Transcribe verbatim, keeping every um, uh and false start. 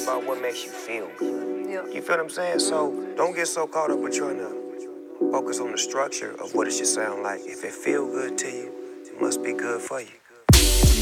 about what makes you feel good. Yeah. You feel what I'm saying? So don't get so caught up with trying to focus on the structure of what it should sound like. If it feel good to you, it must be good for you.